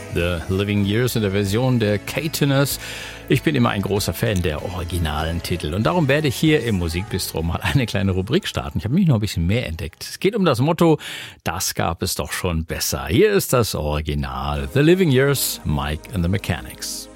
The Living Years in der Version der Catoners. Ich bin immer ein großer Fan der originalen Titel und darum werde ich hier im Musikbistro mal eine kleine Rubrik starten. Ich habe mich noch ein bisschen mehr entdeckt. Es geht um das Motto, das gab es doch schon besser. Hier ist das Original. The Living Years, Mike and the Mechanics.